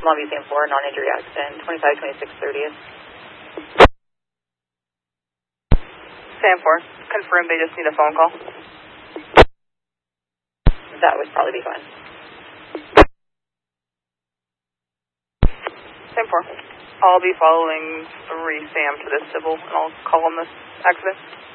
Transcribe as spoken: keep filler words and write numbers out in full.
Longview Sam four, non-injury accident, twenty-five twenty-six thirtieth. Sam four, confirm they just need a phone call. That would probably be fine. Sam four, I'll be following three Sam to this civil, and I'll call on this accident.